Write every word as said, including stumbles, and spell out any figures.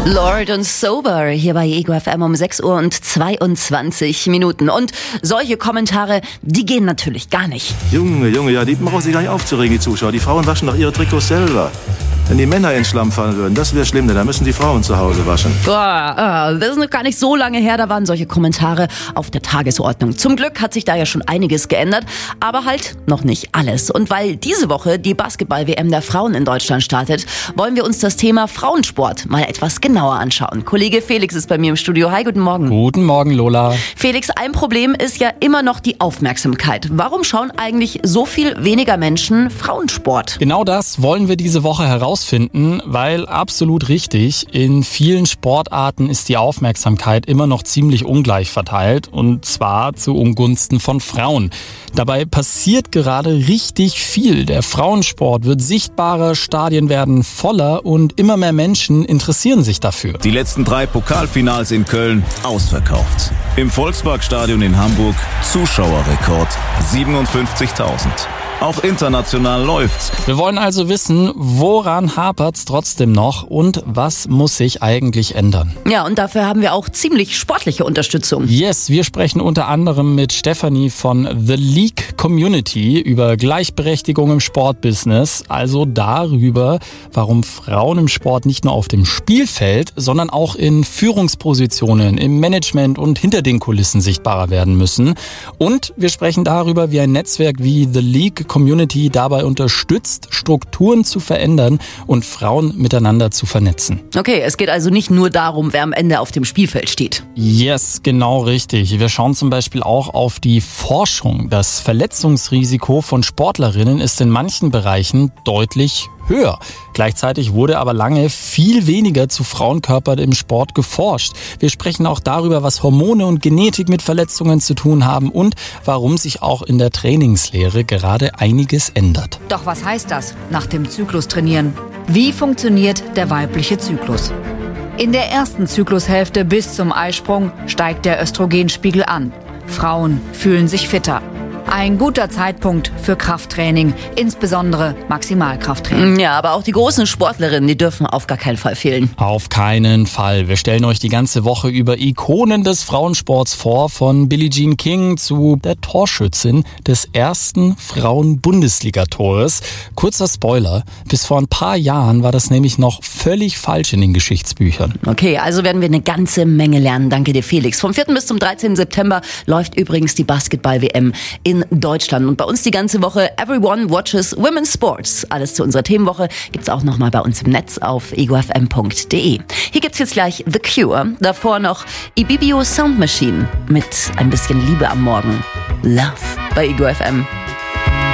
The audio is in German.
Lord und Sober hier bei Ego F M um sechs Uhr und zweiundzwanzig Minuten. Und solche Kommentare, die gehen natürlich gar nicht. Junge, Junge, ja, die brauchen sich gar nicht aufzuregen, die Zuschauer. Die Frauen waschen doch ihre Trikots selber. Wenn die Männer in den Schlamm fallen würden, das wäre schlimm, denn dann müssen die Frauen zu Hause waschen. Boah, das ist noch gar nicht so lange her, da waren solche Kommentare auf der Tagesordnung. Zum Glück hat sich da ja schon einiges geändert, aber halt noch nicht alles. Und weil diese Woche die Basketball-W M der Frauen in Deutschland startet, wollen wir uns das Thema Frauensport mal etwas genauer anschauen. Kollege Felix ist bei mir im Studio. Hi, guten Morgen. Guten Morgen, Lola. Felix, ein Problem ist ja immer noch die Aufmerksamkeit. Warum schauen eigentlich so viel weniger Menschen Frauensport? Genau das wollen wir diese Woche herausfinden. Finden, weil absolut richtig, in vielen Sportarten ist die Aufmerksamkeit immer noch ziemlich ungleich verteilt und zwar zu Ungunsten von Frauen. Dabei passiert gerade richtig viel. Der Frauensport wird sichtbarer, Stadien werden voller und immer mehr Menschen interessieren sich dafür. Die letzten drei Pokalfinals in Köln ausverkauft. Im Volksparkstadion in Hamburg Zuschauerrekord siebenundfünfzigtausend. Auch international läuft's. Wir wollen also wissen, woran hapert's trotzdem noch und was muss sich eigentlich ändern? Ja, und dafür haben wir auch ziemlich sportliche Unterstützung. Yes, wir sprechen unter anderem mit Stefanie von The League Community über Gleichberechtigung im Sportbusiness, also darüber, warum Frauen im Sport nicht nur auf dem Spielfeld, sondern auch in Führungspositionen, im Management und hinter den Kulissen sichtbarer werden müssen. Und wir sprechen darüber, wie ein Netzwerk wie The League Community dabei unterstützt, Strukturen zu verändern und Frauen miteinander zu vernetzen. Okay, es geht also nicht nur darum, wer am Ende auf dem Spielfeld steht. Yes, genau richtig. Wir schauen zum Beispiel auch auf die Forschung. Das Verletzungsrisiko von Sportlerinnen ist in manchen Bereichen deutlich höher. Gleichzeitig wurde aber lange viel weniger zu Frauenkörpern im Sport geforscht. Wir sprechen auch darüber, was Hormone und Genetik mit Verletzungen zu tun haben und warum sich auch in der Trainingslehre gerade einiges ändert. Doch was heißt das, nach dem Zyklus trainieren? Wie funktioniert der weibliche Zyklus? In der ersten Zyklushälfte bis zum Eisprung steigt der Östrogenspiegel an. Frauen fühlen sich fitter. Ein guter Zeitpunkt für Krafttraining, insbesondere Maximalkrafttraining. Ja, aber auch die großen Sportlerinnen, die dürfen auf gar keinen Fall fehlen. Auf keinen Fall. Wir stellen euch die ganze Woche über Ikonen des Frauensports vor, von Billie Jean King zu der Torschützin des ersten Frauen-Bundesliga-Tores. Kurzer Spoiler, bis vor ein paar Jahren war das nämlich noch völlig falsch in den Geschichtsbüchern. Okay, also werden wir eine ganze Menge lernen. Danke dir, Felix. Vom vierten bis zum dreizehnten September läuft übrigens die Basketball-W M in Deutschland. Und bei uns die ganze Woche Everyone Watches Women's Sports. Alles zu unserer Themenwoche gibt's auch nochmal bei uns im Netz auf ego f m punkt d e. Hier gibt's jetzt gleich The Cure. Davor noch Ibibio Sound Machine mit ein bisschen Liebe am Morgen. Love bei Ego F M.